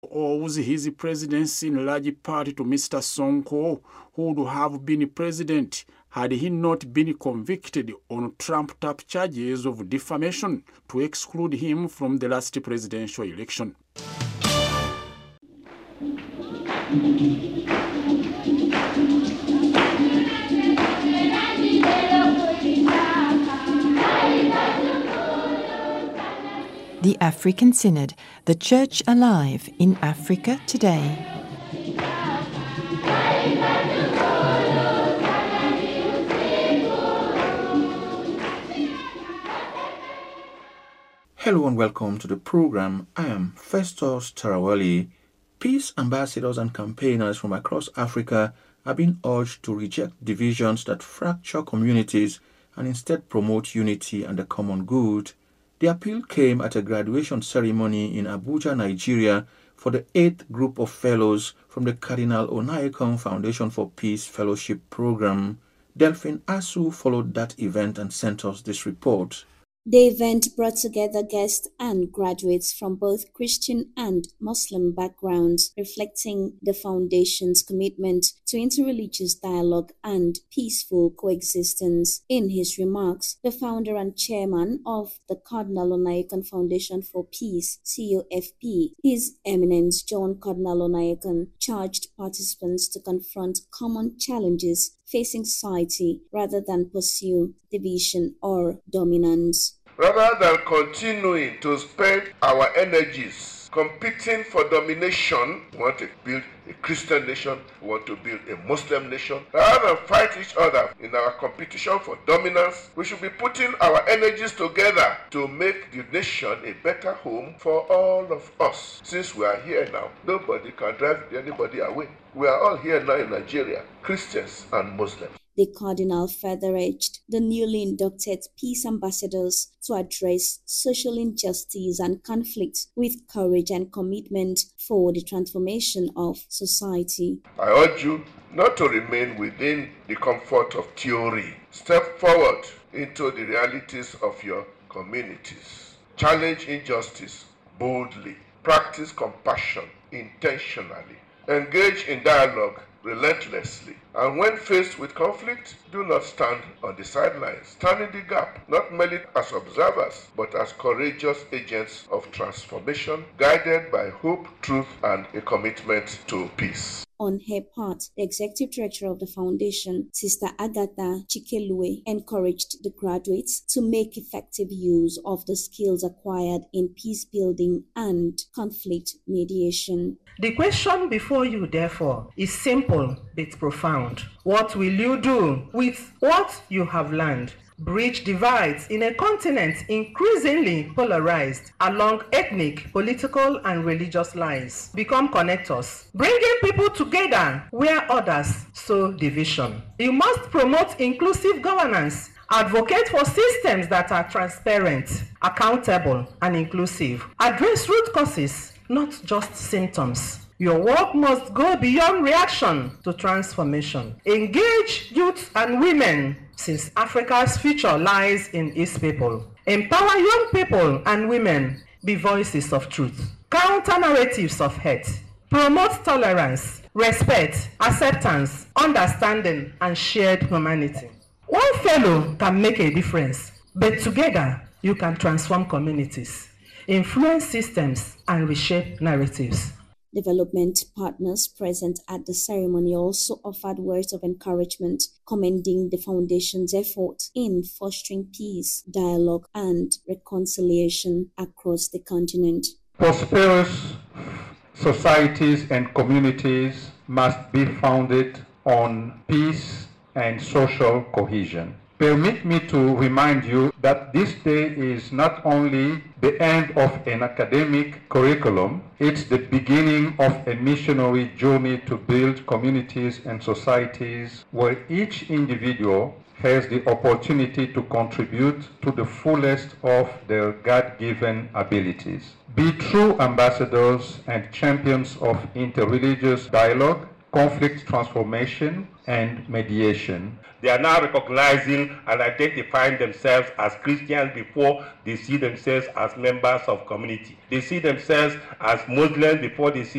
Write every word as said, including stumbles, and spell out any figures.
owes his presidency in large part to Mister Sonko, who would have been president had he not been convicted on trumped-up charges of defamation to exclude him from the last presidential election. The African Synod, the Church alive in Africa today. Hello and welcome to the program. I am Festus Tarawali. Peace ambassadors and campaigners from across Africa have been urged to reject divisions that fracture communities and instead promote unity and the common good. The appeal came at a graduation ceremony in Abuja, Nigeria, for the eighth group of fellows from the Cardinal Onaiyekan Foundation for Peace Fellowship Program. Delphine Asu followed that event and sent us this report. The event brought together guests and graduates from both Christian and Muslim backgrounds, reflecting the Foundation's commitment to interreligious dialogue and peaceful coexistence. In his remarks, the founder and chairman of the Cardinal Onaiyekan Foundation for Peace, C O F P, His Eminence John Cardinal Onaiyekan, charged participants to confront common challenges facing society rather than pursue division or dominance. Rather than continuing to spend our energies competing for domination, we want to build a Christian nation, we want to build a Muslim nation. Rather than fight each other in our competition for dominance, we should be putting our energies together to make the nation a better home for all of us. Since we are here now, nobody can drive anybody away. We are all here now in Nigeria, Christians and Muslims. The Cardinal further urged the newly inducted peace ambassadors to address social injustice and conflict with courage and commitment for the transformation of society. I urge you not to remain within the comfort of theory. Step forward into the realities of your communities. Challenge injustice boldly. Practice compassion intentionally. Engage in dialogue relentlessly. And when faced with conflict, do not stand on the sidelines. Stand in the gap, not merely as observers, but as courageous agents of transformation, guided by hope, truth, and a commitment to peace. On her part, the executive director of the foundation, Sister Agatha Chikelue, encouraged the graduates to make effective use of the skills acquired in peace building and conflict mediation. The question before you, therefore, is simple but profound. What will you do with what you have learned? Bridge divides in a continent increasingly polarized along ethnic, political, and religious lines. Become connectors, bringing people together where others sow division. You must promote inclusive governance. Advocate for systems that are transparent, accountable, and inclusive. Address root causes, not just symptoms. Your work must go beyond reaction to transformation. Engage youth and women, since Africa's future lies in its people. Empower young people and women, be voices of truth. Counter narratives of hate. Promote tolerance, respect, acceptance, understanding, and shared humanity. One fellow can make a difference, but together you can transform communities, influence systems, and reshape narratives. Development partners present at the ceremony also offered words of encouragement, commending the Foundation's effort in fostering peace, dialogue, and reconciliation across the continent. Prosperous societies and communities must be founded on peace and social cohesion. Permit me to remind you that this day is not only the end of an academic curriculum, it's the beginning of a missionary journey to build communities and societies where each individual has the opportunity to contribute to the fullest of their God-given abilities. Be true ambassadors and champions of interreligious dialogue, conflict transformation, and mediation. They are now recognizing and identifying themselves as Christians before they see themselves as members of community. They see themselves as Muslims before they see